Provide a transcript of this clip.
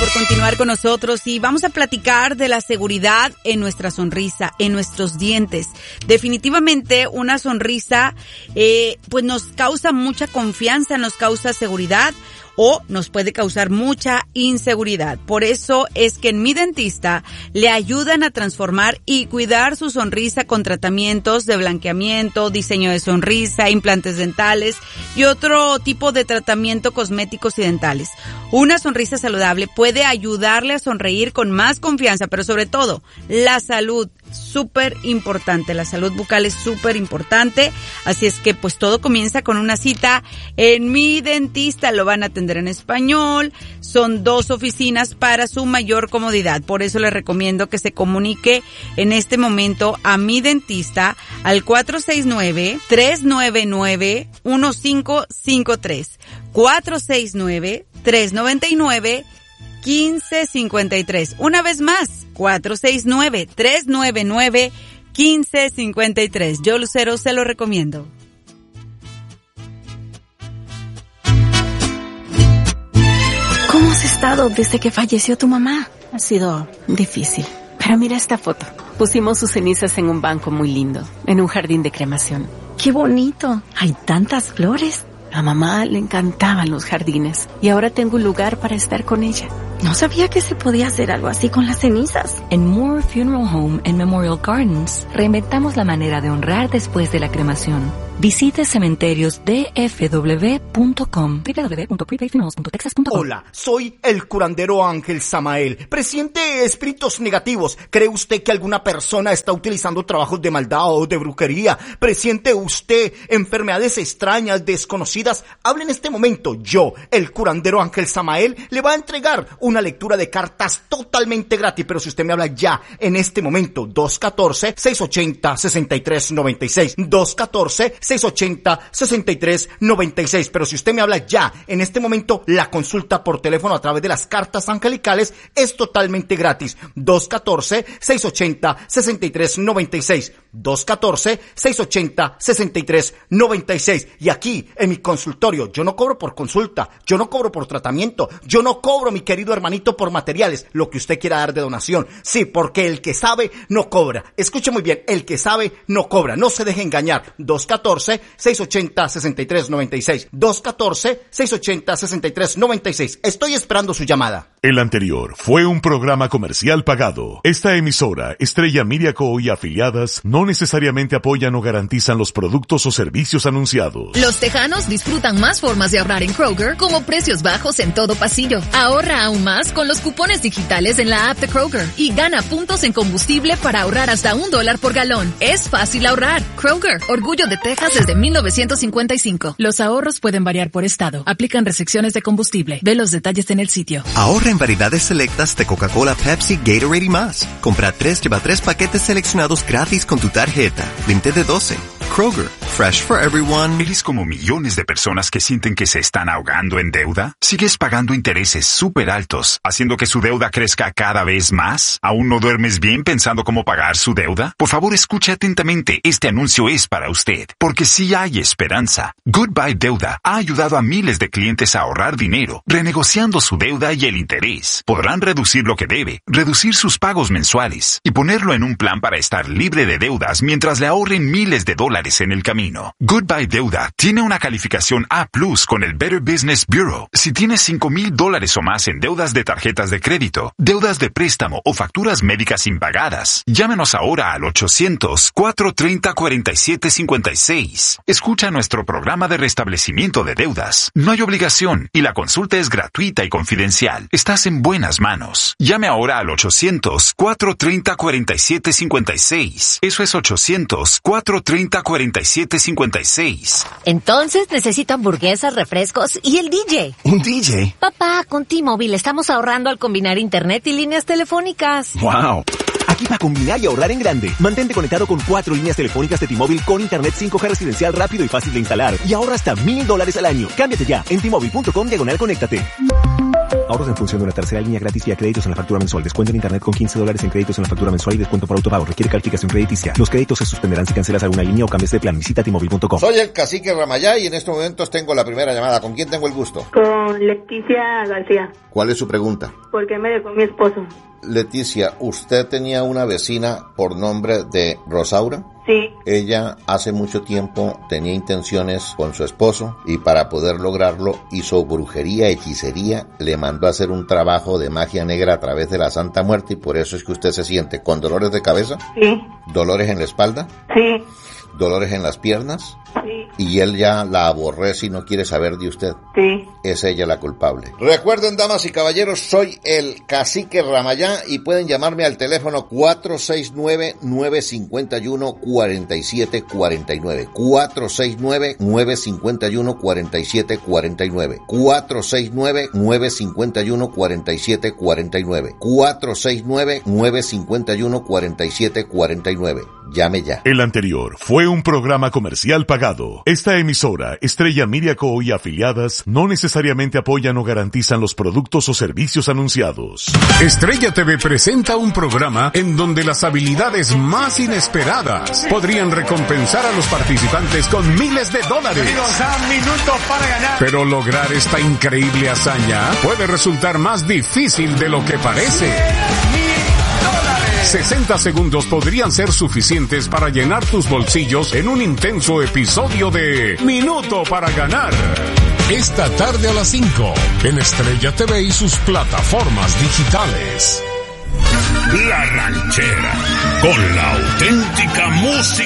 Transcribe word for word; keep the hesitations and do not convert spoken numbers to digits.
por continuar con nosotros y vamos a platicar de la seguridad en nuestra sonrisa, en nuestros dientes. Definitivamente una sonrisa eh, pues nos causa mucha confianza, nos causa seguridad o nos puede causar mucha inseguridad. Por eso es que en Mi Dentista le ayudan a transformar y cuidar su sonrisa con tratamientos de blanqueamiento, diseño de sonrisa, implantes dentales y otro tipo de tratamiento cosméticos y dentales. Una sonrisa saludable puede ayudarle a sonreír con más confianza, pero sobre todo la salud. Súper importante, la salud bucal es súper importante, así es que pues todo comienza con una cita en Mi Dentista, lo van a atender en español, son dos oficinas para su mayor comodidad, por eso les recomiendo que se comunique en este momento a Mi Dentista al cuatro seis nueve, tres nueve nueve, uno cinco cinco tres, cuatro seis nueve, tres nueve nueve, quince cincuenta y tres. Una vez más, cuatro seis nueve, tres nueve nueve, quince cincuenta y tres. Yo, Lucero, se lo recomiendo. ¿Cómo has estado desde que falleció tu mamá? Ha sido difícil. Pero mira esta foto. Pusimos sus cenizas en un banco muy lindo, en un jardín de cremación. ¡Qué bonito! Hay tantas flores. A mamá le encantaban los jardines y ahora tengo un lugar para estar con ella. No sabía que se podía hacer algo así con las cenizas. En Moore Funeral Home and Memorial Gardens reinventamos la manera de honrar después de la cremación. Visite cementerios d f w punto com w w w punto prepaid funerals punto texas punto com. Hola, soy el curandero Ángel Samael. Presiente espíritus negativos. ¿Cree usted que alguna persona está utilizando trabajos de maldad o de brujería? ¿Presiente usted enfermedades extrañas, desconocidas? Hable en este momento. Yo, el curandero Ángel Samael, le va a entregar una lectura de cartas totalmente gratis. Pero si usted me habla ya en este momento, dos uno cuatro, seis ocho cero, seis tres nueve seis. dos uno cuatro, seis ocho cero, seis tres nueve seis. Pero si usted me habla ya en este momento, la consulta por teléfono a través de las cartas angelicales es totalmente gratis. dos uno cuatro, seis ocho cero, seis tres nueve seis. dos uno cuatro, seis ocho cero, seis tres nueve seis. Y aquí en mi consultorio yo no cobro por consulta, yo no cobro por tratamiento, yo no cobro, mi querido hermanito, por materiales, lo que usted quiera dar de donación. Sí, porque el que sabe no cobra. Escuche muy bien, el que sabe no cobra. No se deje engañar. dos uno cuatro, seis ocho cero, seis tres nueve seis. dos uno cuatro, seis ocho cero, seis tres nueve seis. Estoy esperando su llamada. El anterior fue un programa comercial pagado. Esta emisora, Estrella Miriaco y afiliadas, no necesariamente apoyan o garantizan los productos o servicios anunciados. Los tejanos disfrutan más formas de ahorrar en Kroger, como precios bajos en todo pasillo. Ahorra aún más con los cupones digitales en la app de Kroger y gana puntos en combustible para ahorrar hasta un dólar por galón. Es fácil ahorrar. Kroger, orgullo de Texas desde mil novecientos cincuenta y cinco. Los ahorros pueden variar por estado. Aplican restricciones de combustible. Ve los detalles en el sitio. Ahorra en variedades selectas de Coca-Cola, Pepsi, Gatorade y más. Compra tres, lleva tres paquetes seleccionados gratis con tu tarjeta. Límite de doce. Kroger, fresh for everyone. ¿Eres como millones de personas que sienten que se están ahogando en deuda? ¿Sigues pagando intereses súper altos, haciendo que su deuda crezca cada vez más? ¿Aún no duermes bien pensando cómo pagar su deuda? Por favor, escuche atentamente. Este anuncio es para usted, porque sí hay esperanza. Goodbye Deuda ha ayudado a miles de clientes a ahorrar dinero, renegociando su deuda y el interés. Podrán reducir lo que debe, reducir sus pagos mensuales y ponerlo en un plan para estar libre de deudas mientras le ahorren miles de dólares en el camino. Goodbye Deuda tiene una calificación A plus con el Better Business Bureau. Si tienes cinco mil dólares o más en deudas de tarjetas de crédito, deudas de préstamo o facturas médicas impagadas, llámenos ahora al ochocientos, cuatro treinta, cuarenta y siete cincuenta y seis. Escucha nuestro programa de restablecimiento de deudas. No hay obligación y la consulta es gratuita y confidencial. Estás en buenas manos. Llame ahora al ochocientos, cuatro treinta, cuarenta y siete cincuenta y seis. Eso es ochocientos, cuatro treinta, cuarenta y siete cincuenta y seis. Entonces necesito hamburguesas, refrescos y el D J. ¿Un D J? Papá, con T-Mobile estamos ahorrando al combinar internet y líneas telefónicas. ¡Wow! Aquí para combinar y ahorrar en grande. Mantente conectado con cuatro líneas telefónicas de T-Mobile con internet cinco G residencial rápido y fácil de instalar. Y ahorra hasta mil dólares al año. Cámbiate ya en T Mobile punto com diagonal conéctate. Ahorros en función de una tercera línea gratis vía créditos en la factura mensual. Descuento en internet con quince dólares en créditos en la factura mensual y descuento por autopago. Requiere calificación crediticia. Los créditos se suspenderán si cancelas alguna línea o cambias de plan. Visita T-Mobile punto com. Soy el cacique Ramayá y en estos momentos tengo la primera llamada. ¿Con quién tengo el gusto? Con Leticia García. ¿Cuál es su pregunta? ¿Por qué me dejó mi esposo? Leticia, ¿usted tenía una vecina por nombre de Rosaura? Sí. Ella hace mucho tiempo tenía intenciones con su esposo y para poder lograrlo hizo brujería, hechicería, le mandó a hacer un trabajo de magia negra a través de la Santa Muerte y por eso es que usted se siente con dolores de cabeza. Sí. ¿Dolores en la espalda? Sí. ¿Dolores en las piernas? Sí. Y él ya la aborrece y no quiere saber de usted. Sí. Es ella la culpable. Recuerden, damas y caballeros, soy el cacique Ramayá y pueden llamarme al teléfono cuatro seis nueve, nueve cinco uno, cuatro siete cuatro nueve. cuatro seis nueve, nueve cinco uno, cuatro siete cuatro nueve. cuatro seis nueve, nueve cinco uno, cuatro siete cuatro nueve. cuatro seis nueve, nueve cinco uno, cuatro siete cuatro nueve. Llame ya. El anterior fue un programa comercial pagado. Esta emisora, Estrella Miriaco y afiliadas, no necesariamente apoyan o garantizan los productos o servicios anunciados. Estrella T V presenta un programa en donde las habilidades más inesperadas podrían recompensar a los participantes con miles de dólares. Minutos para ganar. Pero lograr esta increíble hazaña puede resultar más difícil de lo que parece. sesenta segundos podrían ser suficientes para llenar tus bolsillos en un intenso episodio de Minuto para Ganar. Esta tarde a las cinco en Estrella T V y sus plataformas digitales. La Ranchera, con la auténtica música.